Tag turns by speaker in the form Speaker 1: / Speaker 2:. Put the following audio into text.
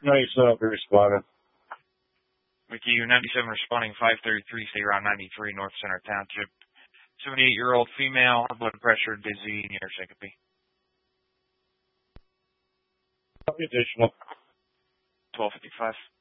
Speaker 1: 97 responding.
Speaker 2: With you, 97 responding, 533, State Route 93, North Center Township. 78-year-old female, high blood pressure, dizzy, near syncope.
Speaker 1: Additional.
Speaker 2: 1255.